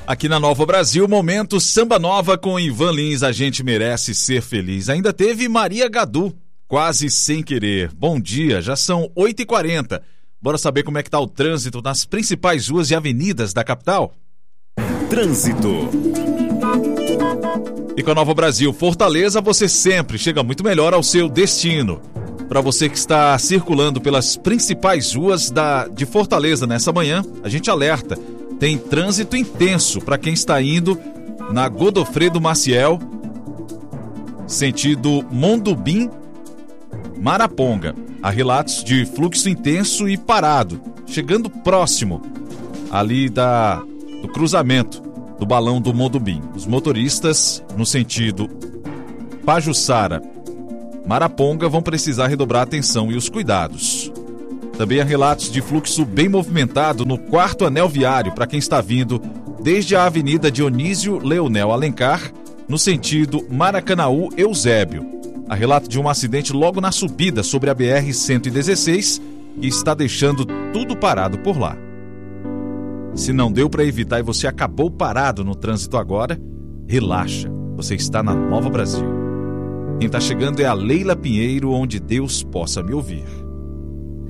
Aqui na Nova Brasil, momento Samba Nova com Ivan Lins, a gente merece ser feliz. Ainda teve Maria Gadu, quase sem querer. Bom dia, já são 8h40. Bora saber como é que tá o trânsito nas principais ruas e avenidas da capital? Trânsito. E com a Nova Brasil Fortaleza, você sempre chega muito melhor ao seu destino. Para você que está circulando pelas principais ruas de Fortaleza nessa manhã, a gente alerta. Tem trânsito intenso para quem está indo na Godofredo Maciel, sentido Mondubim, Maraponga. Há relatos de fluxo intenso e parado, chegando próximo ali do cruzamento do balão do Mondubim. Os motoristas no sentido Pajuçara, Maraponga vão precisar redobrar a atenção e os cuidados. Também há relatos de fluxo bem movimentado no 4º anel viário para quem está vindo desde a Avenida Dionísio Leonel Alencar, no sentido Maracanaú-Eusébio. Há relato de um acidente logo na subida sobre a BR-116 e está deixando tudo parado por lá. Se não deu para evitar e você acabou parado no trânsito agora, relaxa, você está na Nova Brasil. Quem está chegando é a Leila Pinheiro, onde Deus possa me ouvir.